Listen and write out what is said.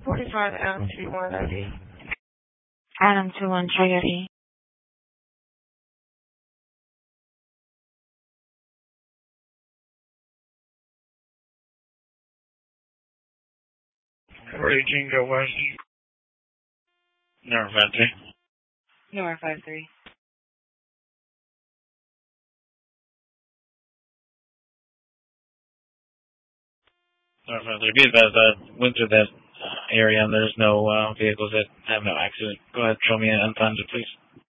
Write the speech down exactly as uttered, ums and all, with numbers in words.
forty-five Adam two one I D. Adam two one, try your E. Raging, go west. Number five three. Number five three. Number five three. Be advised, I went through that uh, area and there's no uh, vehicles that have no accident. Go ahead, show me Unfounded, please.